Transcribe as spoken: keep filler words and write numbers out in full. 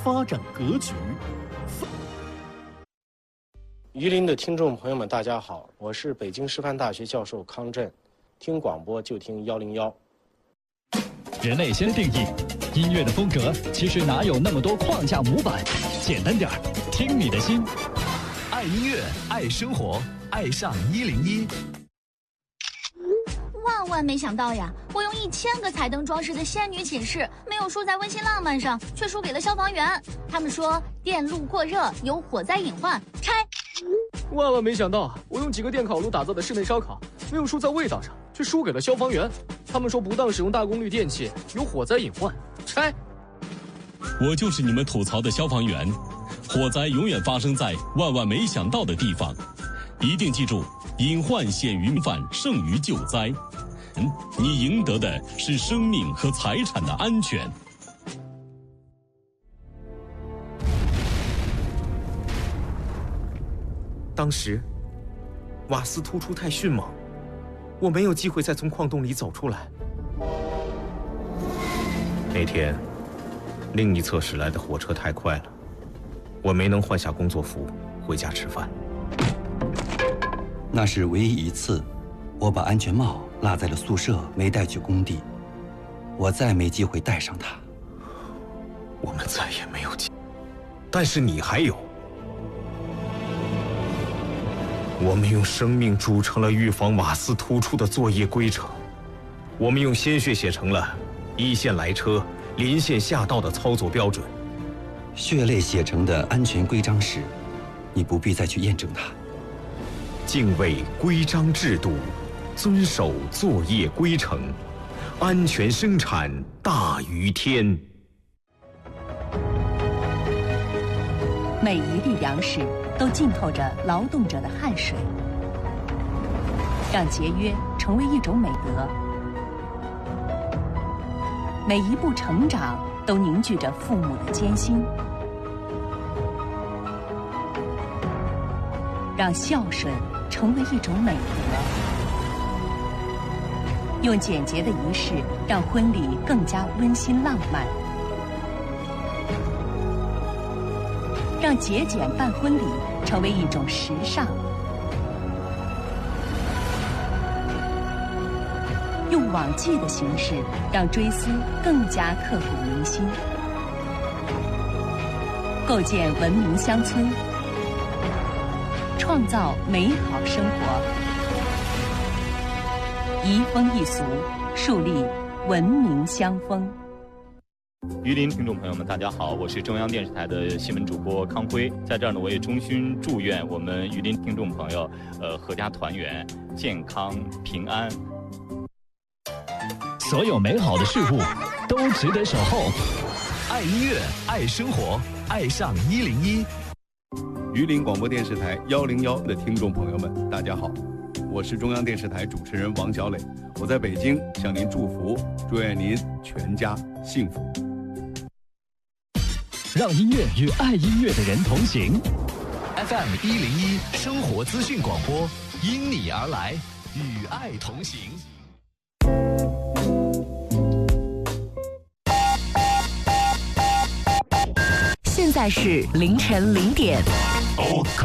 发展格局。 榆林的听众朋友们，大家好，我是北京师范大学教授康震，听广播就听幺零幺。 人类先定义，音乐的风格其实哪有那么多框架模板，简单点儿，听你的心。爱音乐，爱生活，爱上一零一。 万万没想到呀！我用一千个彩灯装饰的仙女寝室，没有输在温馨浪漫上，却输给了消防员。他们说电路过热有火灾隐患，拆。 万万没想到，我用几个电烤炉打造的室内烧烤，没有输在味道上，却输给了消防员。他们说不当使用大功率电器有火灾隐患，拆。 我就是你们吐槽的消防员，火灾永远发生在万万没想到的地方，一定记住，隐患显于民犯，胜于救灾。嗯，你赢得的是生命和财产的安全。 当时，瓦斯突出太迅猛，我没有机会再从矿洞里走出来。那天，另一侧驶来的火车太快了，我没能换下工作服回家吃饭。 那是唯一一次，我把安全帽落在了宿舍，没带去工地。我再没机会戴上它。 我们再也没有机会，但是你还有。我们用生命铸成了预防瓦斯突出的作业规程，我们用鲜血写成了一线来车、临线下道的操作标准。 血泪写成的安全规章时，你不必再去验证它。 敬畏规章制度，遵守作业规程，安全生产大于天。 每一粒粮食都浸透着劳动者的汗水，让节约成为一种美德。每一步成长都凝聚着父母的艰辛，让孝顺成为一种美德。用简洁的仪式让婚礼更加温馨浪漫，让节俭办婚礼成为一种时尚。用网记的形式让追思更加刻骨铭心，构建文明乡村，创造美好生活。移风易俗，树立文明乡风。 榆林听众朋友们，大家好，我是中央电视台的新闻主播康辉，在这儿呢，我也衷心祝愿我们榆林听众朋友，呃，阖家团圆，健康平安。 所有美好的事物都值得守候。爱音乐，爱生活，爱上一零一。 榆林广播电视台幺零幺的听众朋友们，大家好，我是中央电视台主持人王小磊，我在北京向您祝福，祝愿您全家幸福。 让音乐与爱音乐的人同行。F M 一零一生活资讯广播，因你而来，与爱同行。 现在是凌晨零点。